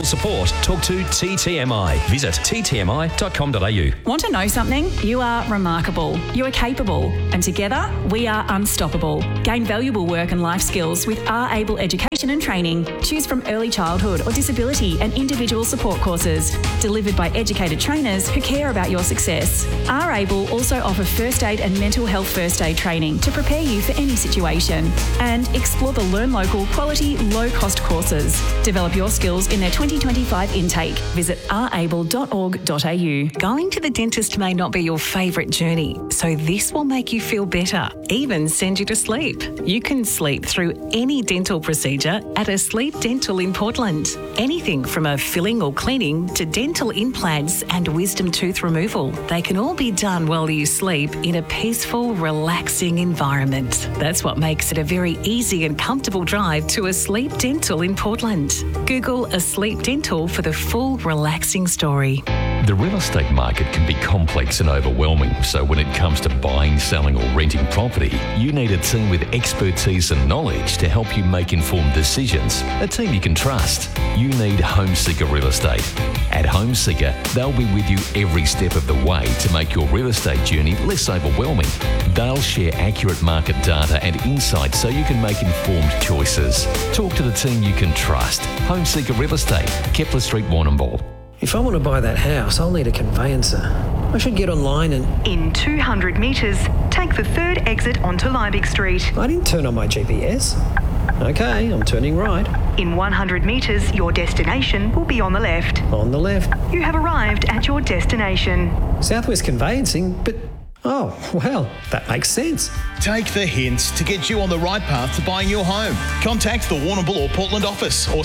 support, talk to TTMI. Visit ttmi.com.au. Want to know something? You are remarkable. You are capable. And together, we are unstoppable. Gain valuable work and life skills with R-Able Education and Training. Choose from early childhood or disability and individual support courses. Delivered by educated trainers who care about your success. R-Able also offer first aid and mental health first aid training to prepare you for any situation. And explore the Learn Local quality, low-cost courses. Develop your skills in their 2025 intake. Visit rable.org.au. Going to the dentist may not be your favourite journey, so this will make you feel better, even send you to sleep. You can sleep through any dental procedure at a Sleep Dental in Portland. Anything from a filling or cleaning to dental implants and wisdom tooth removal. They can all be done while you sleep in a peaceful, relaxing environment. That's what makes it a very easy and comfortable drive to a Sleep Dental in Portland. Google a Sleep Dental for the full relaxing story. The real estate market can be complex and overwhelming, so when it comes to buying, selling or renting property, you need a team with expertise and knowledge to help you make informed decisions. A team you can trust. You need Home Seeker Real Estate. At Home Seeker, they'll be with you every step of the way to make your real estate journey less overwhelming. They'll share accurate market data and insights so you can make informed choices. Talk to the team you can trust. Home Seeker Real Estate, Kepler Street, Warrnambool. If I want to buy that house, I'll need a conveyancer. I should get online and... In 200 metres, take the third exit onto Liebig Street. I didn't turn on my GPS. Okay, I'm turning right. In 100 metres, your destination will be on the left. On the left. You have arrived at your destination. Southwest Conveyancing, but... Oh, well, that makes sense. Take the hints to get you on the right path to buying your home. Contact the Warrnambool or Portland office or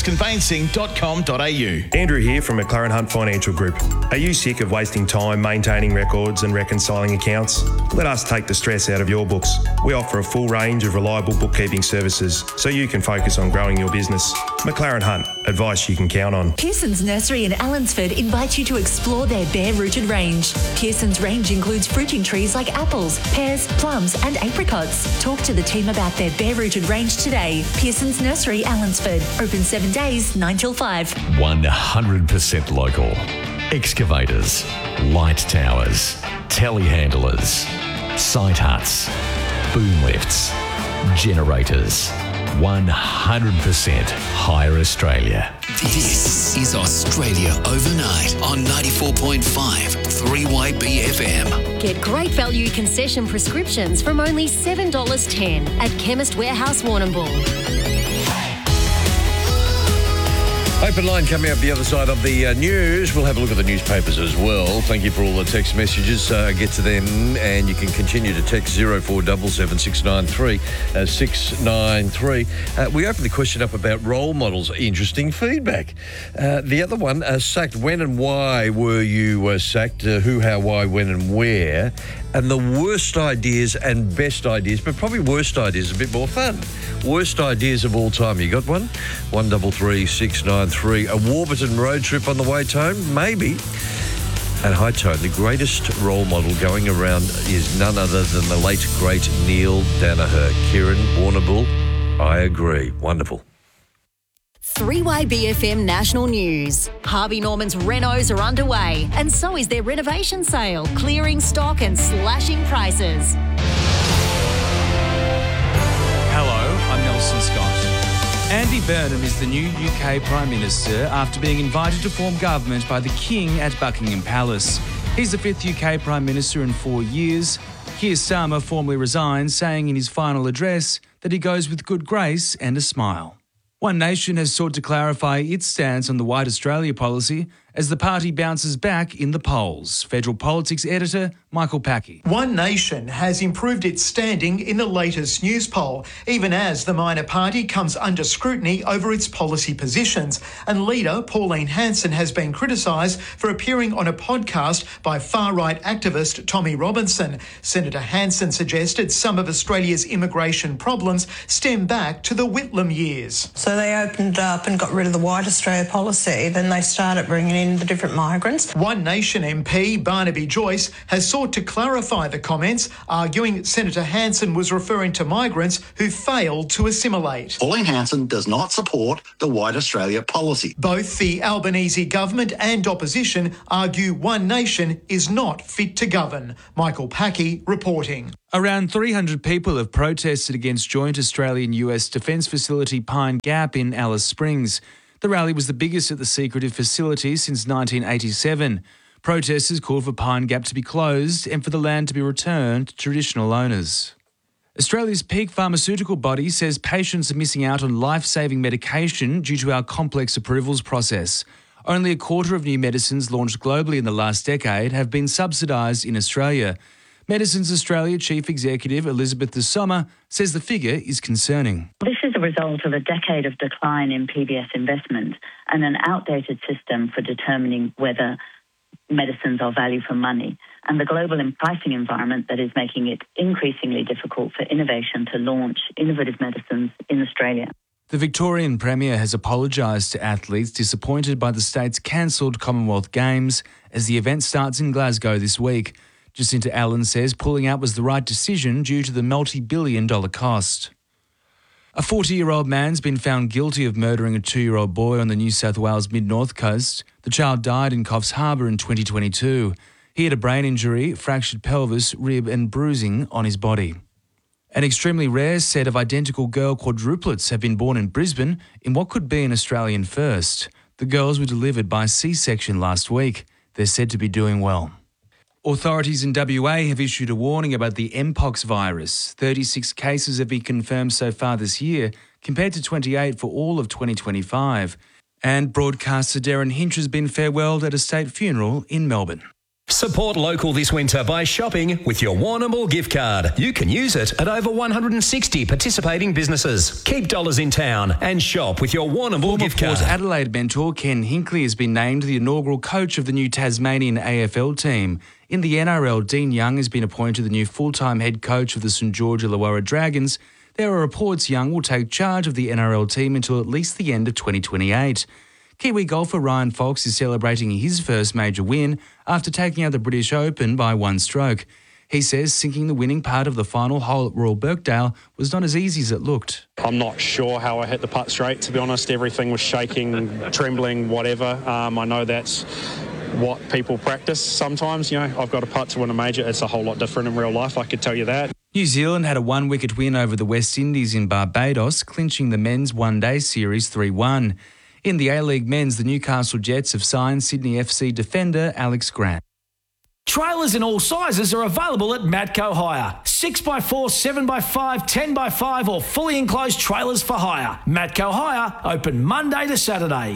southwestconveyancing.com.au. Andrew here from McLaren Hunt Financial Group. Are you sick of wasting time maintaining records and reconciling accounts? Let us take the stress out of your books. We offer a full range of reliable bookkeeping services so you can focus on growing your business. McLaren Hunt, advice you can count on. Pearson's Nursery in Allensford invites you to explore their bare-rooted range. Pearson's range includes fruiting trees like apples, pears, plums and apricots. Talk to the team about their bare-rooted range today. Pearson's Nursery, Allensford. Open 7 days, 9 till 5. 100% local. Excavators, light towers, telehandlers, site huts, boom lifts, generators. 100% Hire Australia. This is Australia Overnight on 94.5 3YB FM. Get great value concession prescriptions from only $7.10 at Chemist Warehouse Warrnambool. Open line coming up the other side of the news. We'll have a look at the newspapers as well. Thank you for all the text messages. Get to them and you can continue to text 0477 693 693. We opened the question up about role models. Interesting feedback. The other one, sacked. When and why were you sacked? Who, how, why, when and where? And the worst ideas and best ideas, but probably worst ideas a bit more fun. Worst ideas of all time. You got one? 133 693. A Warburton road trip on the way home? Maybe. And High Tone, the greatest role model going around is none other than the late, great Neil Danaher. Kieran Warrnambool, I agree. Wonderful. 3YBFM National News. Harvey Norman's renos are underway, and so is their renovation sale, clearing stock and slashing prices. Hello, I'm Nelson Scott. Andy Burnham is the new UK Prime Minister after being invited to form government by the King at Buckingham Palace. He's the 5th UK Prime Minister in 4 years. Keir Starmer formally resigned, saying in his final address that he goes with good grace and a smile. One Nation has sought to clarify its stance on the White Australia policy as the party bounces back in the polls. Federal Politics editor Michael Packey. One Nation has improved its standing in the latest news poll, even as the minor party comes under scrutiny over its policy positions. And leader Pauline Hanson has been criticised for appearing on a podcast by far-right activist Tommy Robinson. Senator Hanson suggested some of Australia's immigration problems stem back to the Whitlam years. So they opened up and got rid of the White Australia policy. Then they started bringing between the different migrants. One Nation MP Barnaby Joyce has sought to clarify the comments, arguing Senator Hanson was referring to migrants who failed to assimilate. Pauline Hanson does not support the White Australia policy. Both the Albanese government and opposition argue One Nation is not fit to govern. Michael Packey reporting. Around 300 people have protested against joint Australian-US defence facility Pine Gap in Alice Springs. The rally was the biggest at the secretive facility since 1987. Protesters called for Pine Gap to be closed and for the land to be returned to traditional owners. Australia's peak pharmaceutical body says patients are missing out on life-saving medication due to our complex approvals process. Only a quarter of new medicines launched globally in the last decade have been subsidised in Australia. Medicines Australia Chief Executive Elizabeth de Sommer says the figure is concerning. This is a result of a decade of decline in PBS investment and an outdated system for determining whether medicines are value for money, and the global pricing environment that is making it increasingly difficult for innovation to launch innovative medicines in Australia. The Victorian Premier has apologised to athletes disappointed by the state's cancelled Commonwealth Games as the event starts in Glasgow this week. Jacinta Allen says pulling out was the right decision due to the multi-billion-dollar cost. A 40-year-old man's been found guilty of murdering a 2-year-old boy on the New South Wales mid-north coast. The child died in Coffs Harbour in 2022. He had a brain injury, fractured pelvis, rib and bruising on his body. An extremely rare set of identical girl quadruplets have been born in Brisbane in what could be an Australian first. The girls were delivered by C-section last week. They're said to be doing well. Authorities in WA have issued a warning about the Mpox virus. 36 cases have been confirmed so far this year, compared to 28 for all of 2025. And broadcaster Darren Hinch has been farewelled at a state funeral in Melbourne. Support local this winter by shopping with your Warrnambool gift card. You can use it at over 160 participating businesses. Keep dollars in town and shop with your Warrnambool gift card. Port Adelaide mentor Ken Hinkley has been named the inaugural coach of the new Tasmanian AFL team. In the NRL, Dean Young has been appointed the new full-time head coach of the St George Illawarra Dragons. There are reports Young will take charge of the NRL team until at least the end of 2028. Kiwi golfer Ryan Fox is celebrating his first major win after taking out the British Open by one stroke. He says sinking the winning part of the final hole at Royal Birkdale was not as easy as it looked. I'm not sure how I hit the putt straight, to be honest. Everything was shaking, trembling, whatever. I know that's what people practice sometimes. You know, I've got a putt to win a major. It's a whole lot different in real life, I could tell you that. New Zealand had a one-wicket win over the West Indies in Barbados, clinching the men's one-day series 3-1. In the A-League men's, the Newcastle Jets have signed Sydney FC defender Alex Grant. Trailers in all sizes are available at Matco Hire. 6x4, 7x5, 10x5 or fully enclosed trailers for hire. Matco Hire, open Monday to Saturday.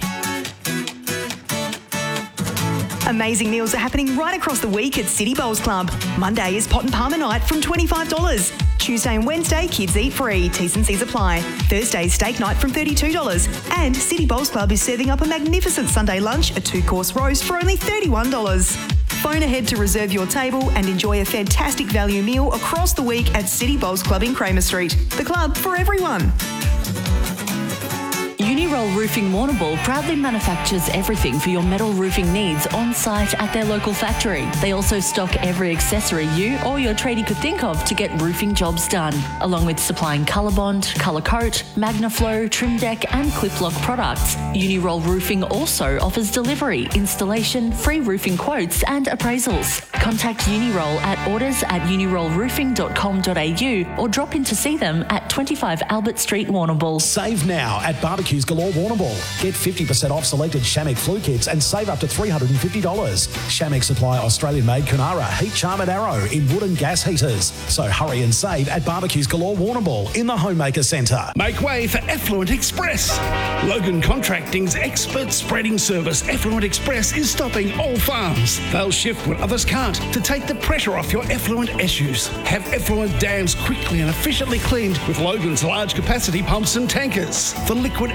Amazing meals are happening right across the week at City Bowls Club. Monday is pot and palmer night from $25. Tuesday and Wednesday, kids eat free. T's and C's apply. Thursday, steak night from $32. And City Bowls Club is serving up a magnificent Sunday lunch, a 2-course roast for only $31. Phone ahead to reserve your table and enjoy a fantastic value meal across the week at City Bowls Club in Kramer Street. The club for everyone. Uniroll Roofing Warrnambool proudly manufactures everything for your metal roofing needs on site at their local factory. They also stock every accessory you or your tradie could think of to get roofing jobs done, along with supplying Colorbond, Colour Coat, Magnaflow, Trim Deck and Cliplock products. Uniroll Roofing also offers delivery, installation, free roofing quotes and appraisals. Contact Uniroll at orders@unirollroofing.com.au or drop in to see them at 25 Albert Street, Warrnambool. Save now at Barbecues Galore Warrnambool. Get 50% off selected Shamrock flu kits and save up to $350. Shamrock supply Australian-made Kunara Heat Charmed Arrow in wood and gas heaters. So hurry and save at Barbecues Galore Warrnambool in the Homemaker Centre. Make way for Effluent Express. Logan Contracting's expert spreading service, Effluent Express, is stopping all farms. They'll shift when others can't to take the pressure off your effluent issues. Have effluent dams quickly and efficiently cleaned with Logan's large capacity pumps and tankers. For liquid effluent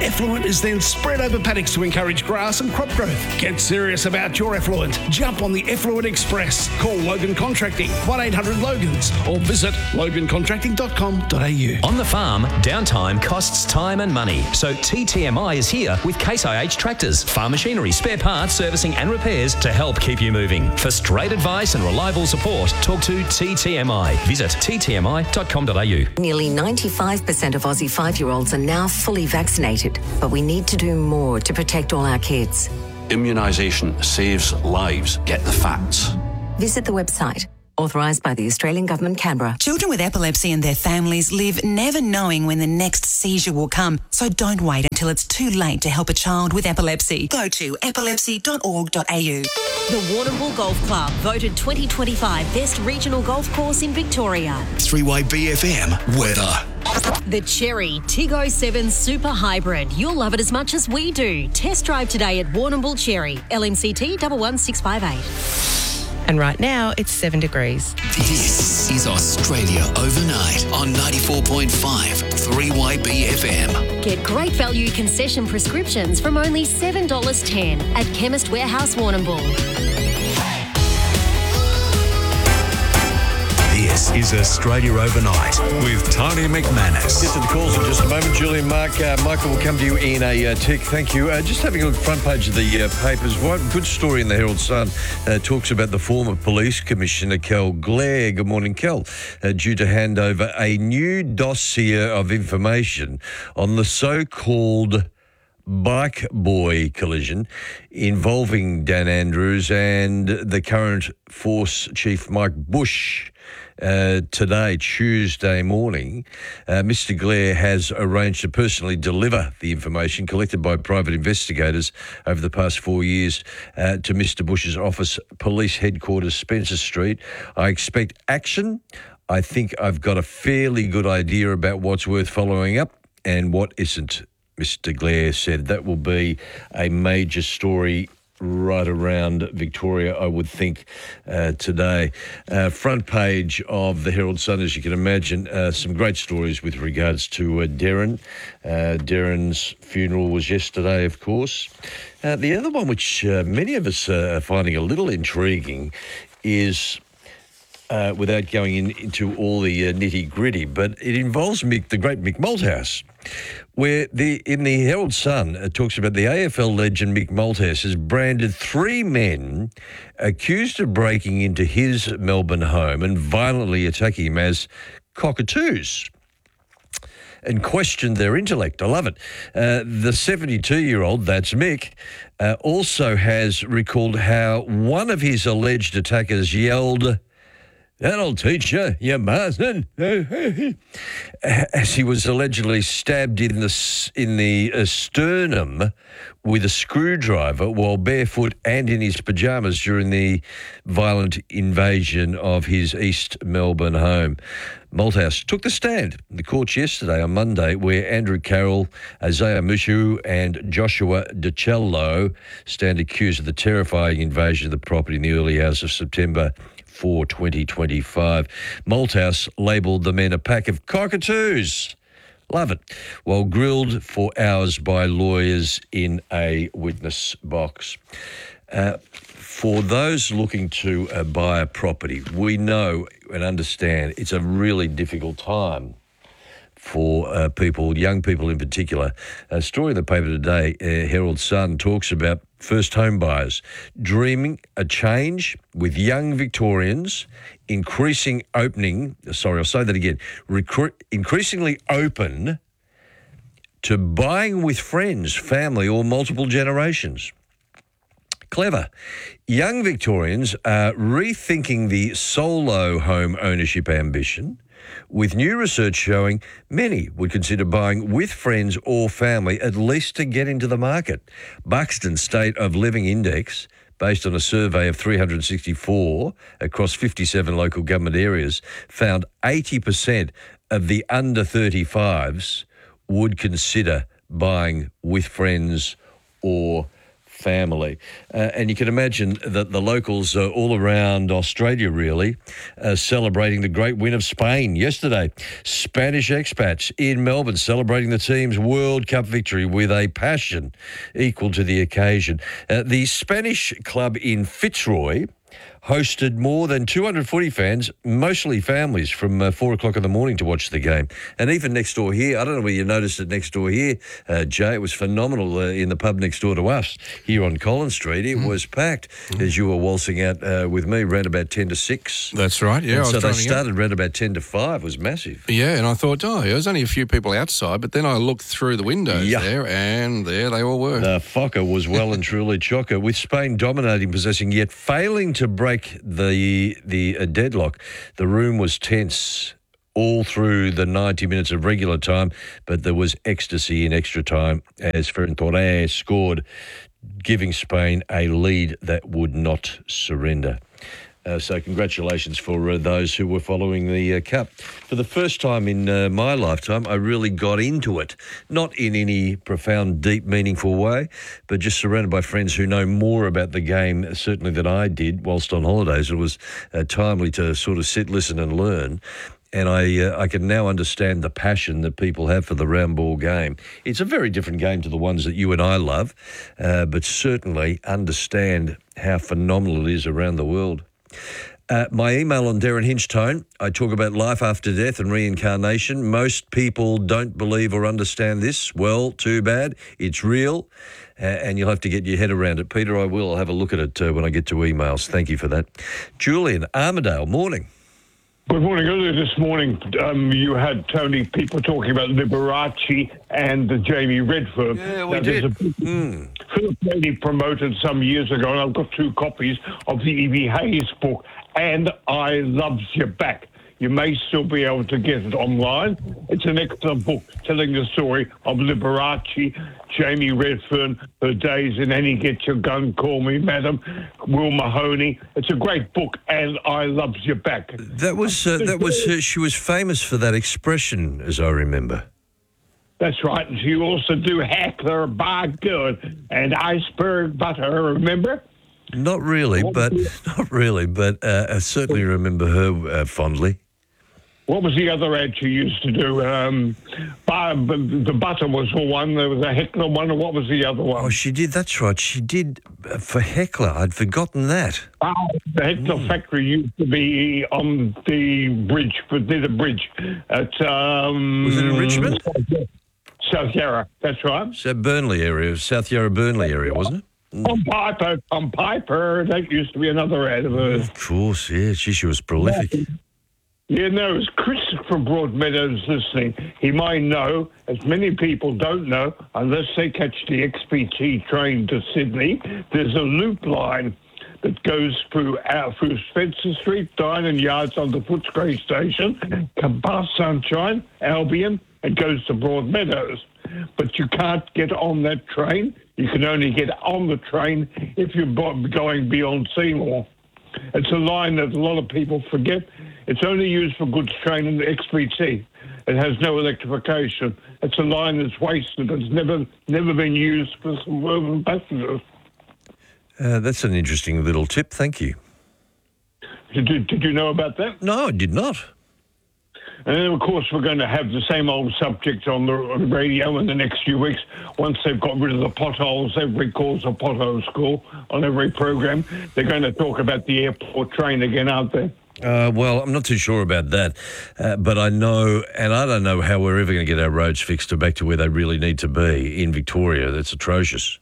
Loam is then spread over paddocks to encourage grass and crop growth. Get serious about your effluent. Jump on the Effluent Express. Call Logan Contracting, 1-800-LOGANS, or visit logancontracting.com.au. On the farm, downtime costs time and money. So TTMI is here with Case IH tractors, farm machinery, spare parts, servicing and repairs to help keep you moving. For straight advice and reliable support, talk to TTMI. Visit ttmi.com.au. Nearly 95% of Aussie 5-year-olds are now fully vaccinated, but we need to do more to protect all our kids. Immunisation saves lives. Get the facts. Visit the website. Authorised by the Australian Government, Canberra. Children with epilepsy and their families live never knowing when the next seizure will come. So don't wait until it's too late to help a child with epilepsy. Go to epilepsy.org.au. The Warrnambool Golf Club, voted 2025 Best Regional Golf Course in Victoria. 3YBFM weather. The Cherry Tiggo 7 Super Hybrid. You'll love it as much as we do. Test drive today at Warrnambool Cherry. LMCT 11658. And right now, it's 7 degrees. This is Australia Overnight on 94.5 3YBFM. Get great value concession prescriptions from only $7.10 at Chemist Warehouse Warrnambool. This is Australia Overnight with Tony McManus. Get to the calls in just a moment. Julian, Mark, Michael will come to you in a tick. Thank you. Just having a look at the front page of the papers. One good story in the Herald Sun talks about the former police commissioner, Kel Glare. Good morning, Kel. Due to hand over a new dossier of information on the so-called Bike Boy collision involving Dan Andrews and the current Force Chief Mike Bush. Today, Tuesday morning, Mr. Glare has arranged to personally deliver the information collected by private investigators over the past 4 years to Mr. Bush's office, Police Headquarters, Spencer Street. I expect action. I think I've got a fairly good idea about what's worth following up and what isn't, Mr. Glare said. That will be a major story right around Victoria, I would think, today. Front page of the Herald Sun, as you can imagine, some great stories with regards to Darren. Darren's funeral was yesterday, of course. The other one, which many of us are finding a little intriguing, is without going into all the nitty-gritty, but it involves the great Mick Malthouse, where in the Herald Sun, it talks about the AFL legend Mick Malthouse has branded 3 men accused of breaking into his Melbourne home and violently attacking him as cockatoos and questioned their intellect. I love it. The 72-year-old, that's Mick, also has recalled how one of his alleged attackers yelled, "That'll teach you, you bastard," as he was allegedly stabbed in the sternum with a screwdriver while barefoot and in his pyjamas during the violent invasion of his East Melbourne home. Malthouse took the stand in the courts yesterday on Monday, where Andrew Carroll, Isaiah Mushu and Joshua DiCello stand accused of the terrifying invasion of the property in the early hours of September 4, 2025. Malthouse labelled the men a pack of cockatoos. Love it. While grilled for hours by lawyers in a witness box. For those looking to buy a property, we know and understand it's a really difficult time for people, young people in particular. A story in the paper today, Herald Sun, talks about first home buyers dreaming a change with young Victorians increasingly open to buying with friends, family or multiple generations. Clever. Young Victorians are rethinking the solo home ownership ambition, with new research showing many would consider buying with friends or family, at least to get into the market. Buxton State of Living Index, based on a survey of 364 across 57 local government areas, found 80% of the under 35s would consider buying with friends or family. And you can imagine that the locals all around Australia really celebrating the great win of Spain yesterday. Spanish expats in Melbourne celebrating the team's World Cup victory with a passion equal to the occasion. The Spanish club in Fitzroy hosted more than 200 footy fans, mostly families, from 4 o'clock in the morning to watch the game. And even next door here, I don't know whether you noticed it next door here, Jay, it was phenomenal in the pub next door to us here on Collins Street. It was packed as you were waltzing out with me around about 10 to 6. That's right, yeah. And so they started around about 10 to 5. It was massive. Yeah, and I thought, there's only a few people outside, but then I looked through the windows there, and there they all were. The Fokker was well and truly chocker, with Spain dominating, possessing, yet failing to break the deadlock. The room was tense all through the 90 minutes of regular time, but there was ecstasy in extra time as Ferran Torres scored, giving Spain a lead that would not surrender. So congratulations for those who were following the Cup. For the first time in my lifetime, I really got into it. Not in any profound, deep, meaningful way, but just surrounded by friends who know more about the game, certainly than I did whilst on holidays. It was timely to sort of sit, listen and learn. And I can now understand the passion that people have for the round ball game. It's a very different game to the ones that you and I love, but certainly understand how phenomenal it is around the world. My email on Darren Hinchtone, I talk about life after death and reincarnation. Most people don't believe or understand this. Well, too bad. It's real, and you'll have to get your head around it. Peter, I will. I'll have a look at it when I get to emails. Thank you for that. Julian, Armidale, morning. Good morning. Earlier this morning, you had, Tony, people talking about Liberace and Jamie Redfern. Yeah, we did. Philip Lady promoted some years ago, and I've got 2 copies of the Evie Hayes book, And I Loves You Back. You may still be able to get it online. It's an excellent book telling the story of Liberace, Jamie Redfern, her days in Annie Get Your Gun, Call Me Madam, Will Mahoney. It's a great book, And I Loves You Back. That was she was famous for that expression, as I remember. That's right. And she also do Heckler by Good and Iceberg Butter, remember? Not really, but I certainly remember her fondly. What was the other ad she used to do? The butter was the one. There was a Heckler one, and what was the other one? Oh, she did. That's right. She did for Heckler. I'd forgotten that. The Heckler factory used to be on the bridge, near the bridge at. Was it in Richmond? South Yarra. That's right. So Burnley area, South Yarra, Burnley area, wasn't it? Tom Piper. That used to be another ad of hers. Of course, yeah. She was prolific. Yeah, no, it's Christopher Broadmeadows listening. He might know, as many people don't know, unless they catch the XPT train to Sydney, there's a loop line that goes through Spencer Street, Dinan Yards on the Footscray Station, past Sunshine, Albion, and goes to Broadmeadows. But you can't get on that train. You can only get on the train if you're going beyond Seymour. It's a line that a lot of people forget. It's only used for goods train and the XPT. It has no electrification. It's a line that's wasted. It's never been used for suburban passengers. That's an interesting little tip. Thank you. Did you know about that? No, I did not. And then, of course, we're going to have the same old subject on the radio in the next few weeks. Once they've got rid of the potholes, every calls a pothole school on every program, they're going to talk about the airport train again, aren't they? Well, I'm not too sure about that, but I know, and I don't know how we're ever going to get our roads fixed back to where they really need to be in Victoria. That's atrocious.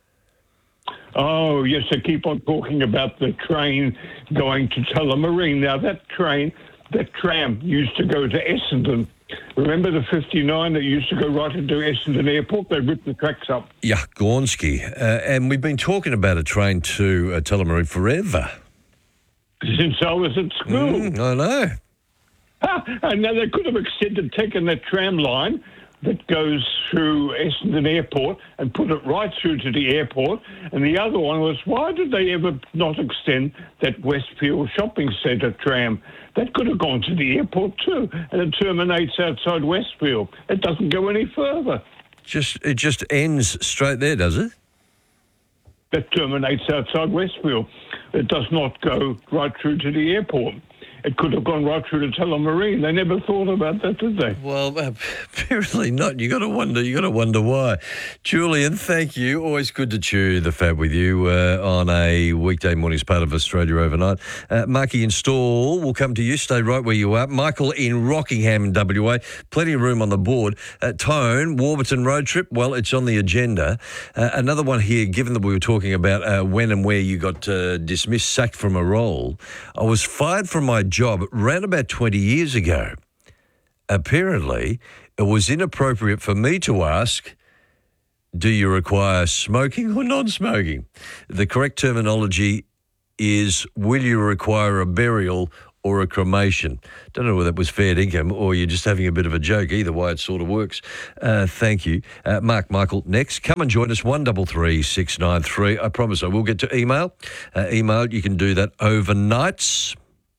Oh, yes, they keep on talking about the train going to Tullamarine. Now, that tram used to go to Essendon. Remember the 59 that used to go right into Essendon Airport? They ripped the tracks up. Yeah, Gornsky. And we've been talking about a train to Tullamarine forever. Since I was at school. I know. And now they could have taken that tram line that goes through Essendon Airport and put it right through to the airport. And the other one was, why did they ever not extend that Westfield shopping centre tram? That could have gone to the airport too, and it terminates outside Westfield. It doesn't go any further. It just ends straight there, does it? that terminates outside Westfield. It does not go right through to the airport. It could have gone right through to Tullamarine. They never thought about that, did they? Well, apparently not. You got to wonder why. Julian, thank you. Always good to chew the fat with you on a weekday morning as part of Australia Overnight. Marky in Stawell, we'll come to you. Stay right where you are. Michael in Rockingham in WA. Plenty of room on the board. Tone, Warburton road trip. Well, it's on the agenda. Another one here, given that we were talking about when and where you got dismissed, sacked from a role. I was fired from my job around about 20 years ago. Apparently, it was inappropriate for me to ask, do you require smoking or non-smoking? The correct terminology is, will you require a burial or a cremation? Don't know whether that was fair income or you're just having a bit of a joke. Either way, it sort of works. Thank you. Mark Michael, next. Come and join us, 133 693. I promise I will get to email. Email, you can do that overnights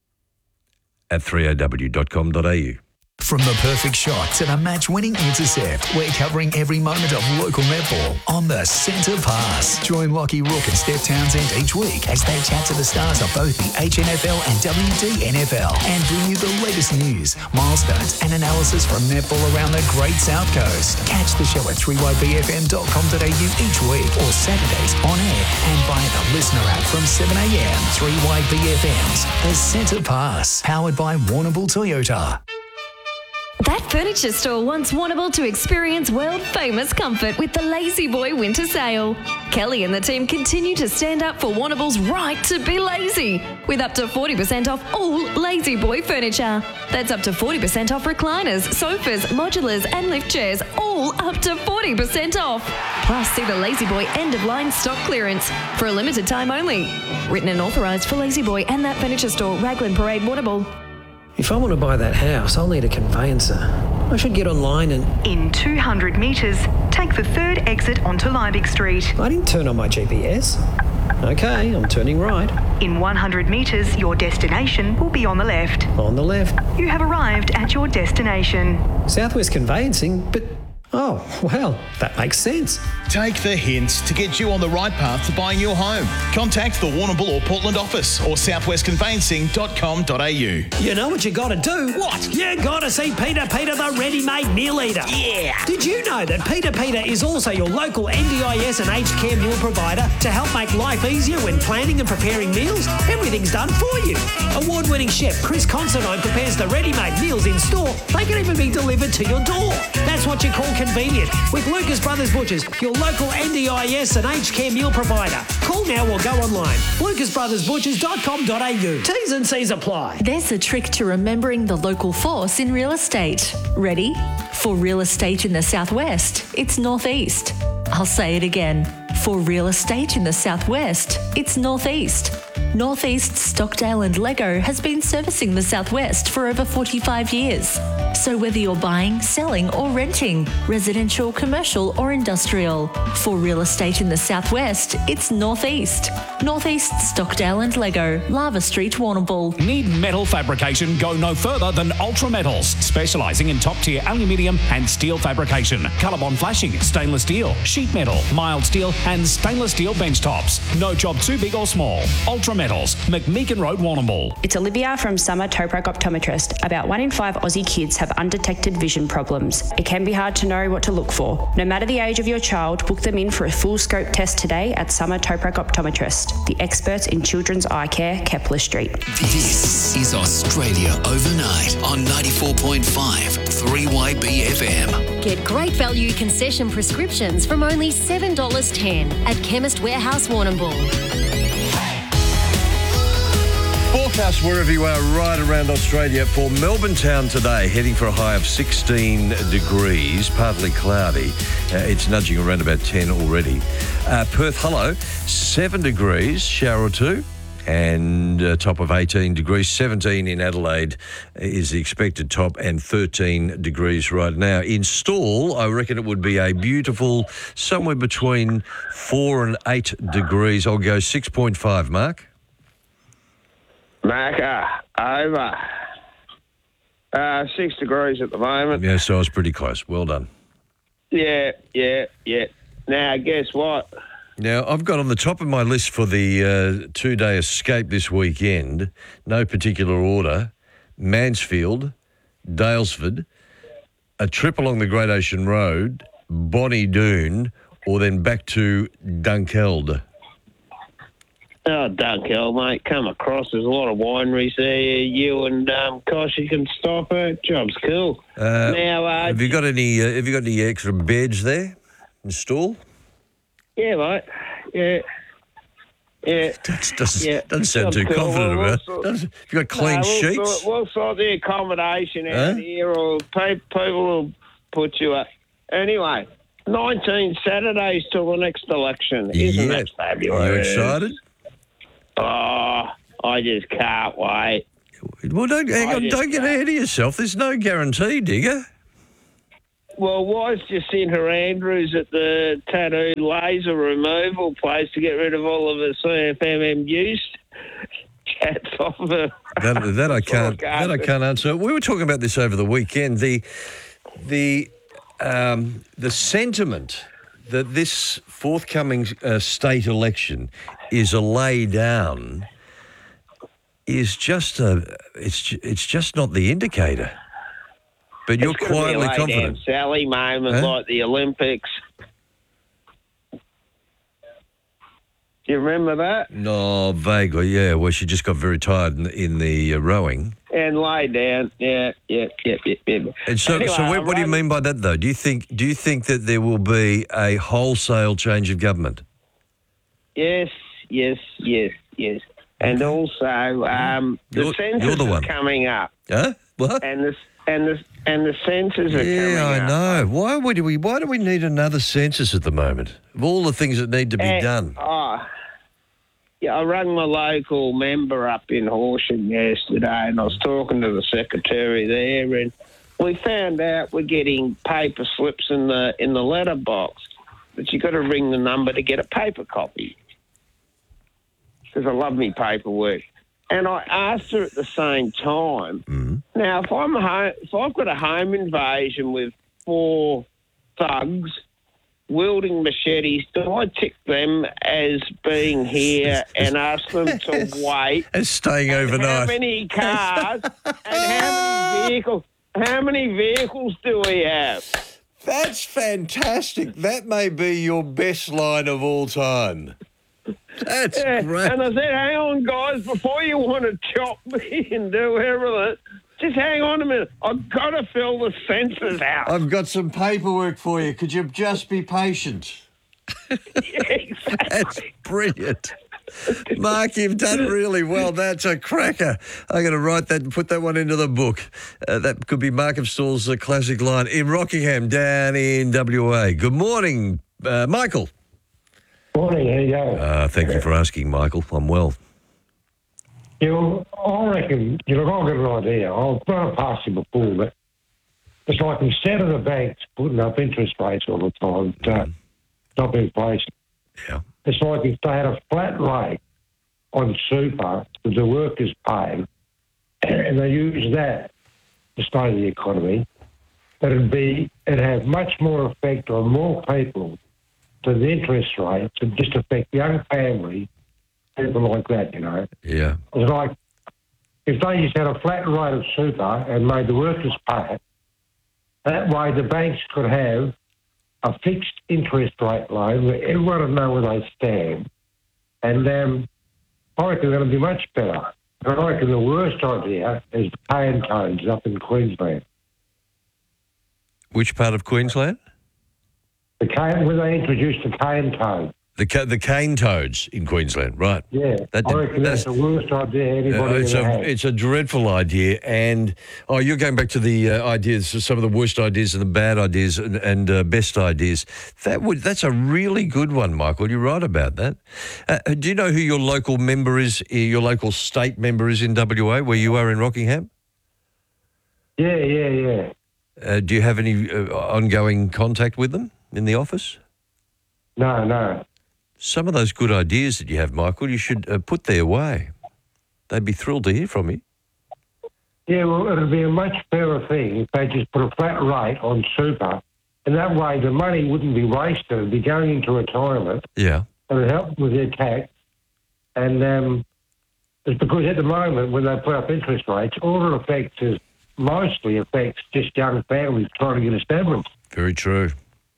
at 3aw.com.au. From the perfect shot to the match-winning intercept, we're covering every moment of local netball on the Centre Pass. Join Lockie Rook and Steph Townsend each week as they chat to the stars of both the HNFL and WDNFL and bring you the latest news, milestones and analysis from netball around the Great South Coast. Catch the show at 3ybfm.com.au each week or Saturdays on air and via the listener app from 7am. 3YBFM's The Centre Pass, powered by Warrnambool Toyota. That furniture store wants Warrnambool to experience world-famous comfort with the Lazy Boy Winter Sale. Kelly and the team continue to stand up for Warrnambool's right to be lazy, with up to 40% off all Lazy Boy furniture. That's up to 40% off recliners, sofas, modulars and lift chairs, all up to 40% off. Plus, see the Lazy Boy end-of-line stock clearance for a limited time only. Written and authorised for Lazy Boy and That Furniture Store, Raglan Parade, Warrnambool. If I want to buy that house, I'll need a conveyancer. I should get online and... In 200 metres, take the third exit onto Liebig Street. I didn't turn on my GPS. Okay, I'm turning right. In 100 metres, your destination will be on the left. On the left. You have arrived at your destination. Southwest Conveyancing, but... Oh, well, that makes sense. Take the hints to get you on the right path to buying your home. Contact the Warrnambool or Portland office or southwestconveyancing.com.au. You know what you got to do? What? You got to see Peter the ready-made meal eater. Yeah. Did you know that Peter is also your local NDIS and aged care meal provider to help make life easier when planning and preparing meals? Everything's done for you. Award-winning chef Chris Considine prepares the ready-made meals in store. They can even be delivered to your door. That's what you call convenient with Lucas Brothers Butchers, your local NDIS and aged care meal provider. Call now or go online. lucasbrothersbutchers.com.au. T's and C's apply. There's a trick to remembering the local force in real estate. Ready? For real estate in the southwest, it's northeast. I'll say it again. For real estate in the southwest, it's northeast. Northeast Stockdale and Lego has been servicing the southwest for over 45 years. So whether you're buying, selling or renting, residential, commercial or industrial, for real estate in the southwest, it's northeast. Northeast Stockdale and Lego, Lava Street, Warrnambool. Need metal fabrication? Go no further than Ultra Metals, specialising in top-tier aluminium and steel fabrication, colour-bond flashing, stainless steel, sheet metal, mild steel and stainless steel bench tops. No job too big or small. Ultra Metals, McMeekin Road, Warrnambool. It's Olivia from Summer Toprak Optometrist. About 1 in 5 Aussie kids have undetected vision problems. It can be hard to know what to look for. No matter the age of your child, book them in for a full scope test today at Summer Toprak Optometrist, the experts in children's eye care, Kepler Street. This is Australia Overnight on 94.5 3YBFM. Get great value concession prescriptions from only $7.10 at Chemist Warehouse, Warrnambool. Forecast wherever you are right around Australia for Melbourne town today, heading for a high of 16 degrees, partly cloudy. It's nudging around about 10 already. Perth, hello, 7 degrees, shower or two, and top of 18 degrees. 17 in Adelaide is the expected top, and 13 degrees right now. In Stawell, I reckon it would be a beautiful somewhere between 4 and 8 degrees. I'll go 6.5, Mark. Macca, over. 6 degrees at the moment. Yeah, so I was pretty close. Well done. Yeah. Now, guess what? Now, I've got on the top of my list for the two-day escape this weekend, no particular order, Mansfield, Daylesford, a trip along the Great Ocean Road, Bonnie Doon, or then back to Dunkeld. Oh, Dunkeld, mate, come across. There's a lot of wineries there. You and Koshy can stop it. Job's cool. Have you got any extra beds there in stall? Yeah, mate. Yeah. Doesn't sound too confident about it. Have you got clean sheets? We'll sort the accommodation out here, or people will put you up. Anyway, 19 Saturdays till the next election. Isn't that fabulous? Are you excited? Oh, I just can't wait. Well, don't get ahead of yourself. There's no guarantee, Digger. Well, Wise just sent her Andrews at the tattoo laser removal place to get rid of all of the CFMM use chats off of her. That I can't answer. We were talking about this over the weekend. The sentiment that this forthcoming state election is a lay down is just it's just not the indicator. But you're quietly confident. Sally moment like the Olympics. Do you remember that? No, vaguely, yeah. Well, she just got very tired in the rowing. And lay down. Yeah. And so, Anyway, what do you mean by that, though? Do you think that there will be a wholesale change of government? Yes. And also, the census is coming up. Huh? What? And the census are coming up. Yeah, I know. Why do we need another census at the moment? Of all the things that need to be done. I rang my local member up in Horsham yesterday, and I was talking to the secretary there, and we found out we're getting paper slips in the letterbox, but you got to ring the number to get a paper copy. Because I love me paperwork. And I asked her at the same time, now, if I've got a home invasion with 4 thugs wielding machetes, do I tick them as being here and ask them to wait? As staying overnight. How many cars and how many vehicles do we have? That's fantastic. That may be your best line of all time. That's great. And I said, hang on, guys, before you want to chop me and do everything, just hang on a minute. I've got to fill the census out. I've got some paperwork for you. Could you just be patient? Exactly. That's brilliant. Mark, you've done really well. That's a cracker. I'm going to write that and put that one into the book. That could be Mark of Stall's classic line in Rockingham, down in WA. Good morning, Michael. Morning, how you going? Thank you for asking, Michael. I'm well. Yeah, I reckon, I've got an idea. I've run it past you before, but it's like instead of the banks putting up interest rates all the time to stop inflation, it's like if they had a flat rate on super that the workers pay, and they use that to stay the economy, it'd have much more effect on more people than the interest rates and just affect young families, people like that, Yeah. It's like if they just had a flat rate of super and made the workers pay it, that way the banks could have a fixed interest rate loan where everyone would know where they stand. And I reckon they're going to be much better. I reckon the worst idea is the cane toads up in Queensland. Which part of Queensland? Where they introduced the cane toad. The cane toads in Queensland, right? Yeah, I reckon that's the worst idea anybody ever had. It's a dreadful idea, and you're going back to the ideas, some of the worst ideas and the bad ideas and best ideas. That's a really good one, Michael. You're right about that. Do you know who your local member is? Your local state member is in WA, where you are in Rockingham? Yeah. Do you have any ongoing contact with them in the office? No. Some of those good ideas that you have, Michael, you should put their way. They'd be thrilled to hear from you. Yeah, well, it'd be a much fairer thing if they just put a flat rate on super, and that way the money wouldn't be wasted. It'd be going into retirement. Yeah. and help with their tax. And it's because at the moment, when they put up interest rates, all it affects is mostly affects just young families trying to get established. Very true.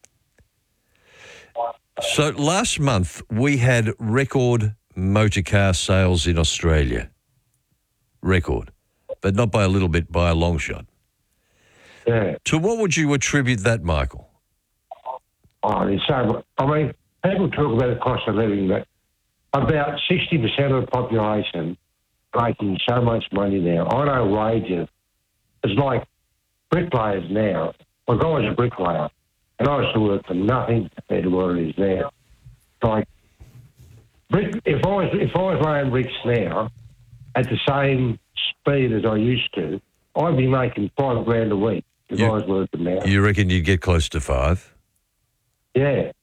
So last month, we had record motor car sales in Australia. Record. But not by a little bit, by a long shot. Yeah. To what would you attribute that, Michael? Oh, there's so much. I mean, people talk about the cost of living, but about 60% of the population making so much money now. I know wages. It's like bricklayers now. My guy was a bricklayer, and I used to work for nothing compared to what it is now. Like, if I was laying bricks now at the same speed as I used to, I'd be making $5,000 a week if I was working now. You reckon you'd get close to 5? Yeah.